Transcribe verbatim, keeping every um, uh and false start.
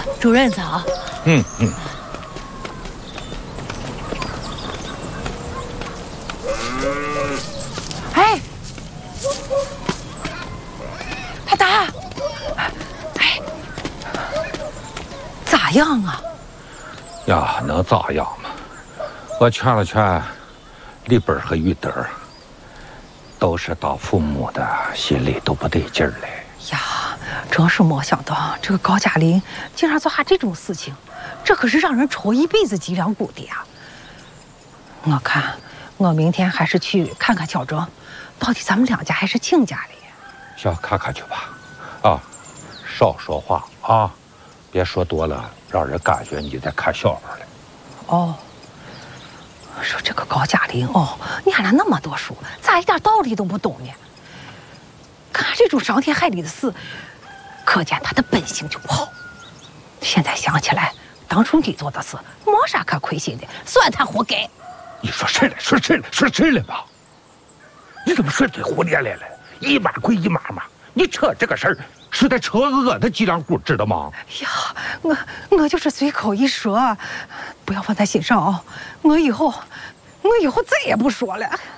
主任早。 嗯嗯。 哎，大达，哎，咋样啊？ 呀，能咋样嘛？我劝了劝李本和玉德，都是当父母的，心里都不得劲儿嘞。 呀，真是没想到这个高加林竟然做下这种事情，这可是让人戳一辈子脊梁骨的呀！我看我明天还是去看看小郑，到底咱们两家还是亲家的。 行，看看去吧。啊，少说话啊，别说多了，让人感觉你在看笑话了。 哦。说这个高加林哦，念了那么多书，咋一点道理都不懂呢？干这种伤天害理的事，可见他的本性就不好。现在想起来，当初你做的事没啥可亏心的，算他活该。 你说谁了？说谁了？说谁了吧？你怎么说起胡连来了？一码归一码嘛。你扯这个事儿是在扯我的脊梁骨，知道吗？ 呀，我我就是随口一说，不要放在心上啊、哦。我以后，我以后再也不说了。